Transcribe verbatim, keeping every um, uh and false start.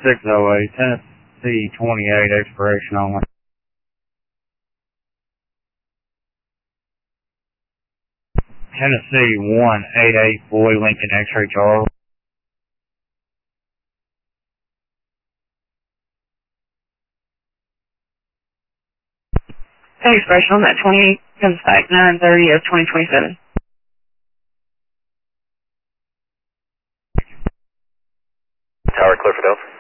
six oh eight, Tennessee twenty-eight, expiration only. Tennessee one eight eight, Boy Lincoln X-ray Charlie. Expiration on that twenty-eight comes back nine thirty of twenty twenty-seven. Tower, clear for Delta.